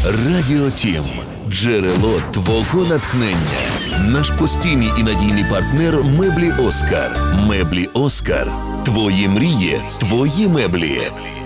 Радіо Тім – джерело твого натхнення. Наш постійний і надійний партнер – меблі Оскар. Меблі Оскар. Твої мрії, твої меблі.